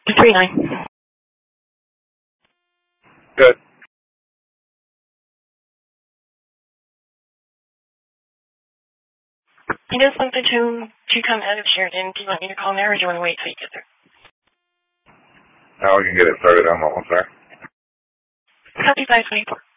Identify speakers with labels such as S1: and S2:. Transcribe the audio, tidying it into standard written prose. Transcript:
S1: 239.
S2: Good.
S1: I just wanted to come out of Sheridan. Do you want me to call now, or do you want to wait till you get there?
S2: Now we can get it started on what one, sir?
S1: Copy 524.